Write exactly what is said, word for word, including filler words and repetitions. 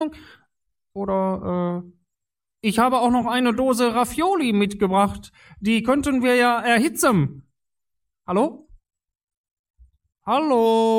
Oder, äh, ich habe auch noch eine Dose Raffioli mitgebracht. Die könnten wir ja erhitzen. Hallo? Hallo?